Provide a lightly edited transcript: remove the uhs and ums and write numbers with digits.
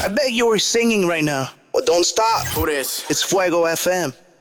I bet you were singing right now. Well, don't stop. Who this? It's Fuego FM.